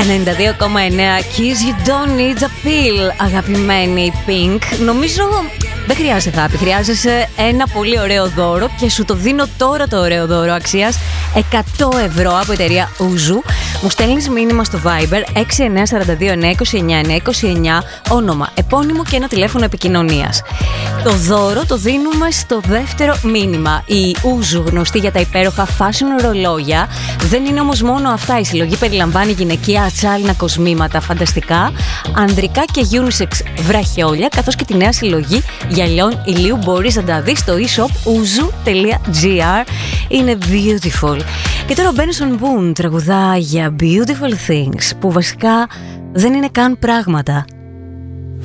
92,9 Kiss You Don't Need a Pill. Αγαπημένη Pink, νομίζω δεν χρειάζεσαι αγάπη, χρειάζεσαι ένα πολύ ωραίο δώρο και σου το δίνω τώρα το ωραίο δώρο αξίας 100 ευρώ από εταιρεία Uzu. Μου στέλνεις μήνυμα στο Viber 6942 929 29, όνομα, επώνυμο και ένα τηλέφωνο επικοινωνίας. Το δώρο το δίνουμε στο δεύτερο μήνυμα. Η Uzu, γνωστή για τα υπέροχα fashion ρολόγια, δεν είναι όμως μόνο αυτά. Η συλλογή περιλαμβάνει γυναικεία ατσάλινα κοσμήματα φανταστικά, ανδρικά και unisex βραχιόλια, καθώς και τη νέα συλλογή γυαλιών ηλίου. Μπορείς να τα δεις στο e-shop uzu.gr. Είναι beautiful. Και τώρα ο Benson Boone τραγουδά για Beautiful Things, που βασικά δεν είναι καν πράγματα.